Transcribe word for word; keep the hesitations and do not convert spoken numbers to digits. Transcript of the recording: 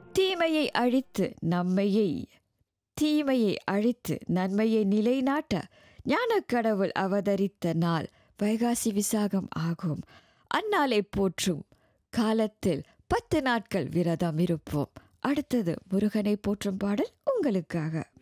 தீமையை அழித்து நம்மையை தீமையை அழித்து நன்மையை நிலைநாட்ட ஞானக்கடவுள் அவதரித்த நாள் வைகாசி விசாகம் ஆகும். அந்நாளை போற்றும் காலத்தில் பத்து நாட்கள் விரதம் இருப்போம். அடுத்தது முருகனை போற்றும் பாடல் உங்களுக்காக.